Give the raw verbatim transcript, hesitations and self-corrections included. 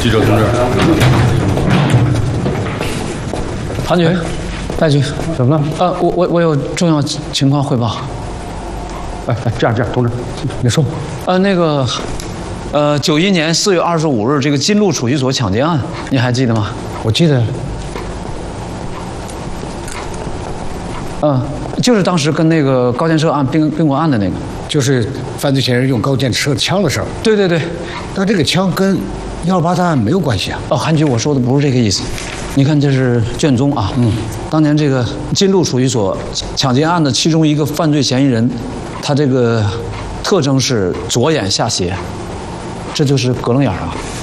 记者同志， 韩局，戴局， 怎么了？ 呃，我我我有重要情况汇报。 哎哎，这样这样，同志，你说。 呃，那个，呃，九一年四月二十五日，这个金鹿储蓄所抢劫案，你还记得吗？ 我记得。 嗯，就是当时跟那个高建设案并并过案的那个， 就是犯罪嫌疑人用高建设枪的事儿。 对对对。 但这个枪跟幺二八大案没有关系啊。 哦，韩局，我说的不是这个意思。你看，这是卷宗啊。嗯。当年这个金鹿储蓄所抢劫案的其中一个犯罪嫌疑人，他这个特征是左眼下斜，这就是隔楞眼啊。